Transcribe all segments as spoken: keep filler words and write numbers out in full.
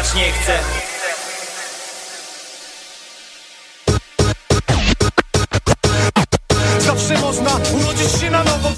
grać nie chcę. Zawsze można urodzić się na nowo.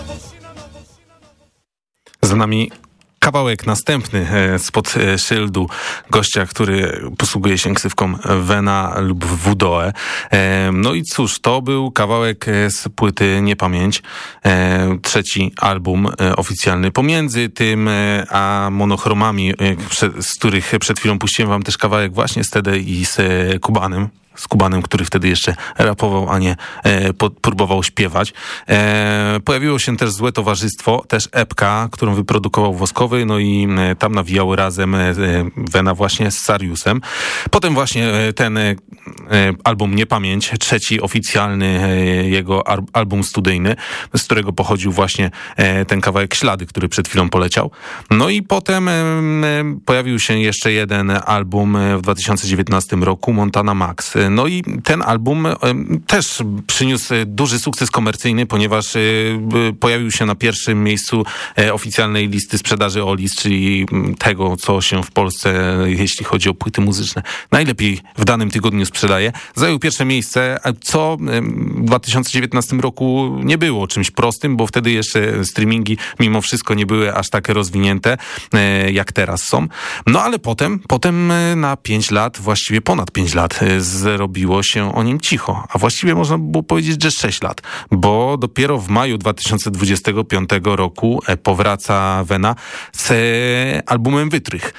Za nami kawałek następny spod szyldu gościa, który posługuje się ksywką Vena lub Wudoe. No i cóż, to był kawałek z płyty Niepamięć. Trzeci album oficjalny. Pomiędzy tym a monochromami, z których przed chwilą puściłem wam też kawałek właśnie z Tede i z Kubanem. z Kubanem, który wtedy jeszcze rapował, a nie e, po, próbował śpiewać. E, pojawiło się też Złe Towarzystwo, też epka, którą wyprodukował Woskowy, no i e, tam nawijały razem e, Vena właśnie z Sariusem. Potem właśnie e, ten e, album Niepamięć, trzeci oficjalny e, jego ar, album studyjny, z którego pochodził właśnie e, ten kawałek Ślady, który przed chwilą poleciał. No i potem e, e, pojawił się jeszcze jeden album w dwa tysiące dziewiętnastym roku, Montana Max. No i ten album też przyniósł duży sukces komercyjny, ponieważ pojawił się na pierwszym miejscu oficjalnej listy sprzedaży Olis, czyli tego, co się w Polsce, jeśli chodzi o płyty muzyczne, najlepiej w danym tygodniu sprzedaje. Zajął pierwsze miejsce, co w dwa tysiące dziewiętnastym roku nie było czymś prostym, bo wtedy jeszcze streamingi mimo wszystko nie były aż tak rozwinięte, jak teraz są. No ale potem, potem na pięć lat, właściwie ponad pięć lat, zrobiło się o nim cicho. A właściwie można było powiedzieć, że sześć lat, bo dopiero w maju dwa tysiące dwudziestego piątego roku powraca Vena z albumem Wytrych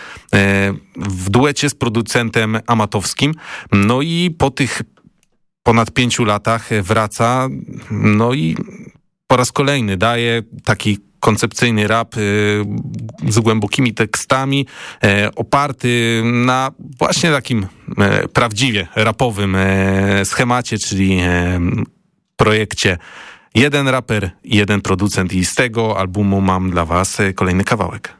w duecie z producentem Amatowskim. No i po tych ponad pięciu latach wraca, no i po raz kolejny daje taki koncepcyjny rap y, z głębokimi tekstami, y, oparty na właśnie takim y, prawdziwie rapowym y, schemacie, czyli y, projekcie jeden raper, jeden producent, i z tego albumu mam dla was y, kolejny kawałek.